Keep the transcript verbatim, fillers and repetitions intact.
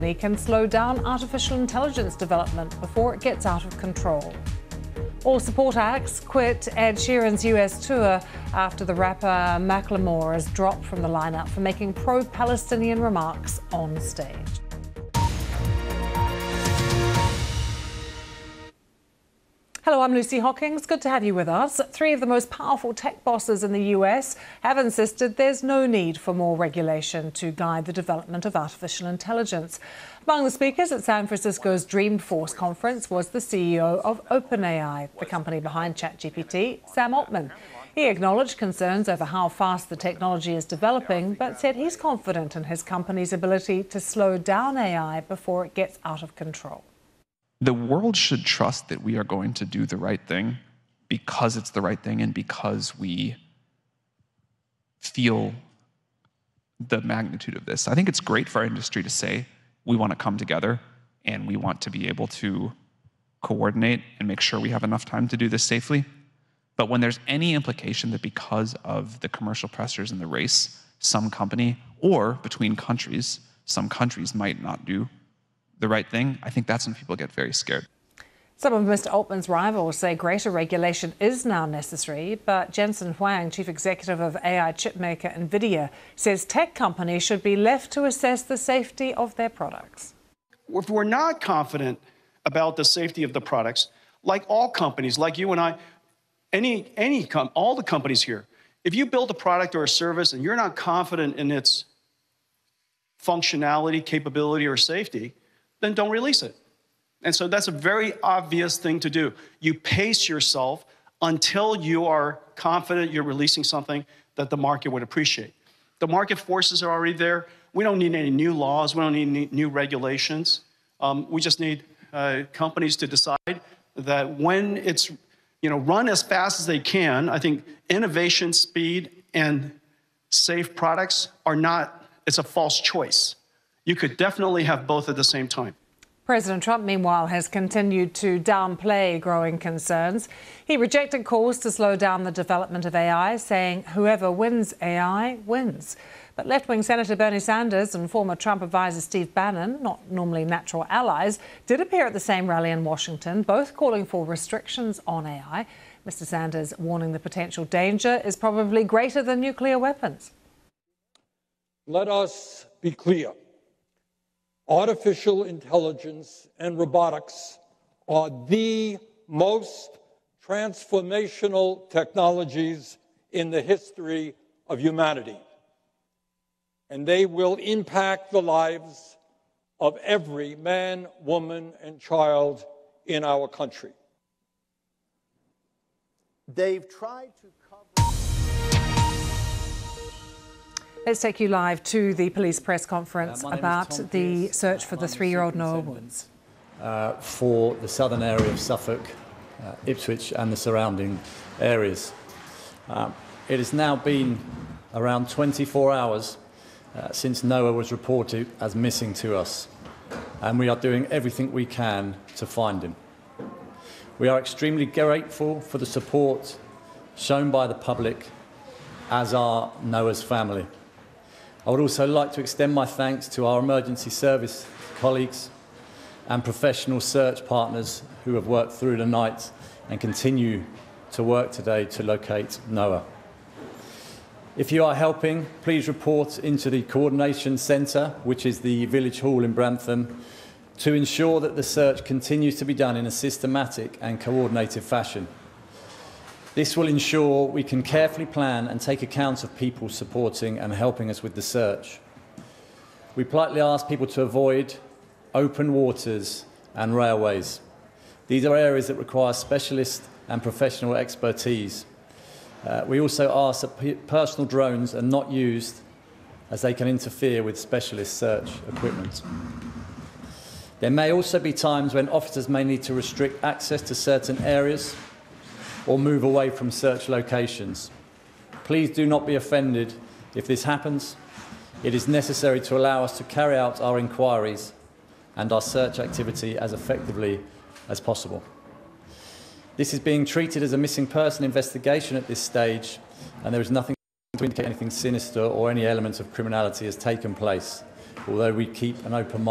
can slow down artificial intelligence development before it gets out of control. All support acts quit Ed Sheeran's U S tour after the rapper Macklemore is dropped from the lineup for making pro-Palestinian remarks on stage. Hello, I'm Lucy Hockings. Good to have you with us. Three of the most powerful tech bosses in the U S have insisted there's no need for more regulation to guide the development of artificial intelligence. Among the speakers at San Francisco's Dreamforce conference was the C E O of OpenAI, the company behind ChatGPT, Sam Altman. He acknowledged concerns over how fast the technology is developing, but said he's confident in his company's ability to slow down A I before it gets out of control. The world should trust that we are going to do the right thing because it's the right thing and because we feel the magnitude of this. I think it's great for our industry to say we want to come together and we want to be able to coordinate and make sure we have enough time to do this safely. But when there's any implication that because of the commercial pressures in the race, some company or between countries, some countries might not do the right thing, I think that's when people get very scared. Some of Mister Altman's rivals say greater regulation is now necessary, but Jensen Huang, chief executive of A I chipmaker NVIDIA, says tech companies should be left to assess the safety of their products. If we're not confident about the safety of the products, like all companies, like you and I, any, any com all the companies here, if you build a product or a service and you're not confident in its functionality, capability, or safety, then don't release it. And so that's a very obvious thing to do. You pace yourself until you are confident you're releasing something that the market would appreciate. The market forces are already there. We don't need any new laws. We don't need any new regulations. Um, we just need uh, companies to decide that when it's, you know, run as fast as they can. I think innovation, speed, and safe products are not, it's a false choice. You could definitely have both at the same time. President Trump, meanwhile, has continued to downplay growing concerns. He rejected calls to slow down the development of A I, saying whoever wins A I wins. But left-wing Senator Bernie Sanders and former Trump advisor Steve Bannon, not normally natural allies, did appear at the same rally in Washington, both calling for restrictions on A I. Mister Sanders warning the potential danger is probably greater than nuclear weapons. Let us be clear. Artificial intelligence and robotics are the most transformational technologies in the history of humanity, and they will impact the lives of every man, woman, and child in our country. They've tried to cover... Let's take you live to the police press conference uh, about the Pierce. search for uh, the three-year-old Noah Woods. Uh, for the southern area of Suffolk, uh, Ipswich and the surrounding areas. Um, it has now been around twenty-four hours uh, since Noah was reported as missing to us, and we are doing everything we can to find him. We are extremely grateful for the support shown by the public, as are Noah's family. I would also like to extend my thanks to our emergency service colleagues and professional search partners who have worked through the night and continue to work today to locate Noah. If you are helping, please report into the Coordination Centre, which is the Village Hall in Brantham, to ensure that the search continues to be done in a systematic and coordinated fashion. This will ensure we can carefully plan and take account of people supporting and helping us with the search. We politely ask people to avoid open waters and railways. These are areas that require specialist and professional expertise. Uh, we also ask that personal drones are not used, as they can interfere with specialist search equipment. There may also be times when officers may need to restrict access to certain areas or move away from search locations. Please do not be offended if this happens. It is necessary to allow us to carry out our inquiries and our search activity as effectively as possible. This is being treated as a missing person investigation at this stage, and there is nothing to indicate anything sinister or any element of criminality has taken place, although we keep an open mind.